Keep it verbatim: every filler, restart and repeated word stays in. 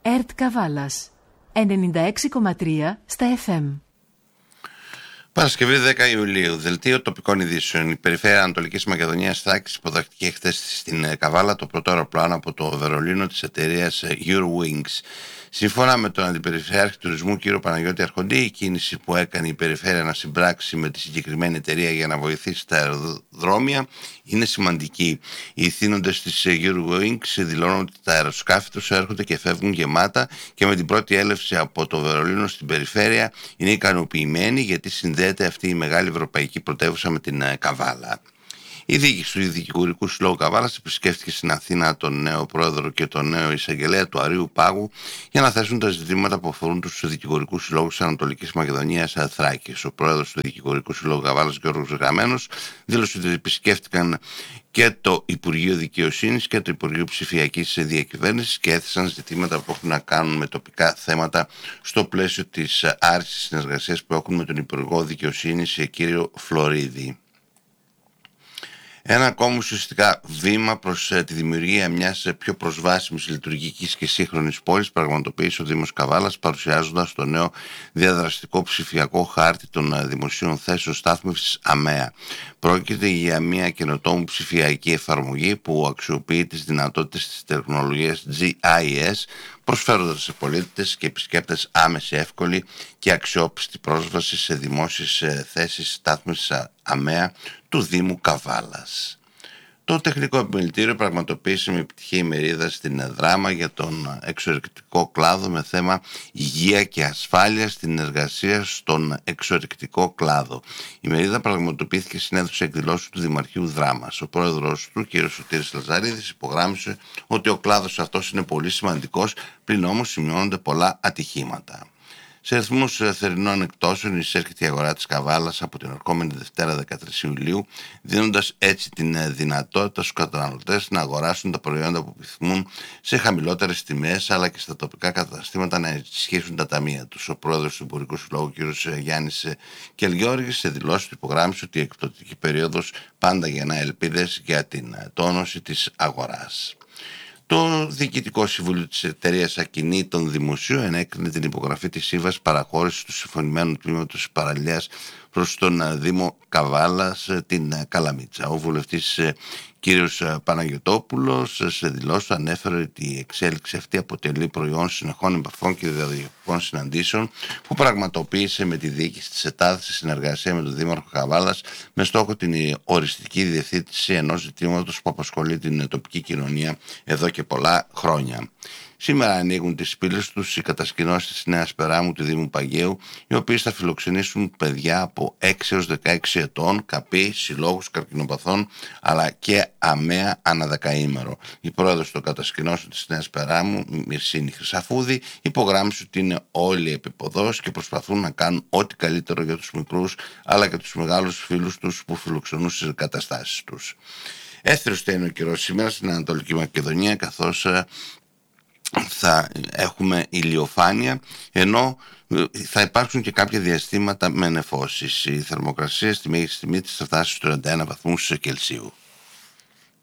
ΕΡΤ Καβάλας, ενενήντα έξι κόμμα τρία στα εφ εμ. Παρασκευή δέκα Ιουλίου. Δελτίο τοπικών ειδήσεων. Η περιφέρεια Ανατολικής Μακεδονίας Θράκης υποδέχτηκε χθες στην Καβάλα το πρώτο αεροπλάνο από το Βερολίνο της εταιρείας Eurowings. Σύμφωνα με τον Αντιπεριφερειάρχη Τουρισμού κ. Παναγιώτη Αρχοντή, η κίνηση που έκανε η περιφέρεια να συμπράξει με τη συγκεκριμένη εταιρεία για να βοηθήσει τα αεροδρόμια είναι σημαντική. Οι ηθήνοντες της Eurowings δηλώνουν ότι τα αεροσκάφη τους έρχονται και φεύγουν γεμάτα και με την πρώτη έλευση από το Βερολίνο στην περιφέρεια είναι ικανοποιημένοι, γιατί συνδέεται αυτή η μεγάλη ευρωπαϊκή πρωτεύουσα με την Καβάλα. Η διοίκηση του Δικηγορικού Συλλόγου Καβάλας επισκέφθηκε στην Αθήνα τον νέο πρόεδρο και τον νέο εισαγγελέα του Αρείου Πάγου για να θέσουν τα ζητήματα που αφορούν τους δικηγορικούς συλλόγους της Ανατολικής Μακεδονίας Θράκης. Ο πρόεδρος του Δικηγορικού Συλλόγου Καβάλας, Γιώργος Γραμμένος, δήλωσε ότι επισκέφτηκαν και το Υπουργείο Δικαιοσύνης και το Υπουργείο Ψηφιακής Διακυβέρνησης και έθεσαν ζητήματα που έχουν να κάνουν με τοπικά θέματα στο πλαίσιο της άριστης συνεργασίας που έχουν με τον Υπουργό Δικαιοσύνης, κύριο Φλωρίδη. Ένα ακόμα ουσιαστικά βήμα προς τη δημιουργία μιας πιο προσβάσιμης, λειτουργικής και σύγχρονης πόλης πραγματοποίησε ο Δήμος Καβάλας, παρουσιάζοντας το νέο διαδραστικό ψηφιακό χάρτη των δημοσίων θέσεων στάθμευσης ΑΜΕΑ. Πρόκειται για μια καινοτόμου ψηφιακή εφαρμογή που αξιοποιεί τις δυνατότητες της τεχνολογίας τζι άι ες, προσφέροντας σε πολίτες και επισκέπτες άμεση, εύκολη και αξιόπιστη πρόσβαση σε δημόσιες θέσεις στάθμευσης ΑΜΕΑ του Δήμου Καβάλας. Το τεχνικό επιμελητήριο πραγματοποίησε με επιτυχία ημερίδα στην Δράμα για τον εξορρυκτικό κλάδο με θέμα υγεία και ασφάλεια στην εργασία στον εξορρυκτικό κλάδο. Η ημερίδα πραγματοποιήθηκε στην αίθουσα εκδηλώσεων του Δημαρχείου Δράμας. Ο πρόεδρος του, κ. Σωτήρης Λαζαρίδης, υπογράμμισε ότι ο κλάδος αυτός είναι πολύ σημαντικός, πλην όμως σημειώνονται πολλά ατυχήματα. Σε αριθμούς θερινών εκτόσεων εισέρχεται η αγορά της Καβάλας από την ερχόμενη Δευτέρα δεκατρείς Ιουλίου, δίνοντας έτσι την δυνατότητα στους καταναλωτές να αγοράσουν τα προϊόντα που επιθυμούν σε χαμηλότερες τιμές, αλλά και στα τοπικά καταστήματα να ενισχύσουν τα ταμεία τους. Ο πρόεδρος του Υπουργικού Συλλόγου, κ. Γιάννης Κελγιώργης, σε δηλώσεις του υπογράμμισε ότι η εκπτωτική περίοδος πάντα γεννά ελπίδες για την τόνωση της αγοράς. Το Διοικητικό Συμβούλιο της Εταιρείας Ακινήτων Δημοσίου ενέκρινε την υπογραφή της σύμβασης παραχώρησης του συμφωνημένου τμήματος παραλίας προς τον Δήμο Καβάλας, την Καλαμίτσα. Ο βουλευτής κύριος Παναγιωτόπουλος σε δηλώσεις ανέφερε ότι η εξέλιξη αυτή αποτελεί προϊόν συνεχών επαφών και διαδικτυακών συναντήσεων που πραγματοποίησε με τη διοίκηση της ΕΤΑΔ σε συνεργασία με τον Δήμαρχο Καβάλας με στόχο την οριστική διευθέτηση ενός ζητήματος που απασχολεί την τοπική κοινωνία εδώ και πολλά χρόνια. Σήμερα ανοίγουν τις πύλες τους οι κατασκηνώσεις της Νέας Περάμου του Δήμου Παγαίου, οι οποίες θα φιλοξενήσουν παιδιά από έξι έως δεκαέξι ετών, καπί, συλλόγους καρκινοπαθών, αλλά και ΑΜΕΑ ανά δεκαήμερο. Η πρόεδρος των κατασκηνώσεων της Νέας Περάμου, Μυρσίνη Χρυσαφούδη, υπογράμμισε ότι είναι όλοι επίποδος και προσπαθούν να κάνουν ό,τι καλύτερο για τους μικρούς, αλλά και τους μεγάλους φίλους τους που φιλοξενούν στις εγκαταστάσεις τους. Έθριος θα είναι ο καιρός σήμερα στην Ανατολική Μακεδονία, καθώς θα έχουμε ηλιοφάνεια, ενώ θα υπάρξουν και κάποια διαστήματα με νεφώσεις. Η θερμοκρασία στη μέγιστη τιμή της θα φτάσει στους τριάντα ένα βαθμούς Κελσίου.